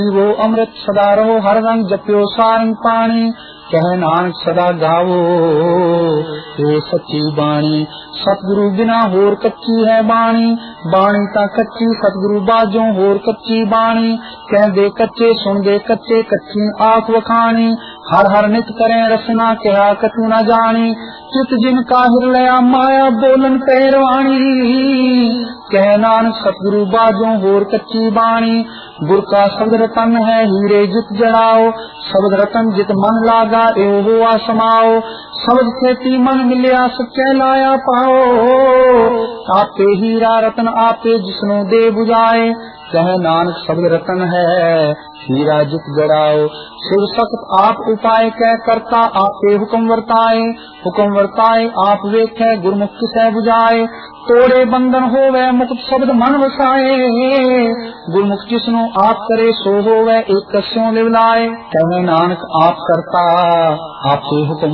वो अमृत सदा रहो हर रंग जप्यो सारंग पानी, कह नानक सदा गावो ये सच्ची बाणी। सतगुरु बिना होर कच्ची है बाणी, बाणी ता कच्ची सतगुरु बाजो होर कच्ची बाणी। कह दे कच्चे सुन दे कच्चे कच्ची आख वखाणी, हर हर नित करें रसना कहा कछु न जानी। चित जिन का हिरलया माया बोलन पैरवाणी, कह नानक सतगुरु बाजो होर कच्ची बाणी। गुर का शब्द रतन है हीरे जित जड़ाओ, शब्द रतन जित मन लागा एवं हुआ समाओ। शब्द खेती मन मिलिया सच्चे लाया पाओ, आपे हीरा रतन आपे जिसनो दे बुझाए। कह नानक शब्द रतन है हीरा जित जड़ाओ। शिव सख्त आप उपाय कह करता आपे हुक्म वर्ताए, हुक्म वर्ताए आप वेखे गुरमुख किसे बुझाए। तोड़े बंधन होवे मुक्त शब्द मन वसाए, गुरमुख जिसनो आप करे सो होवे एक कस्यों लिवलाए। कह नानक आप करता आपे हुक्म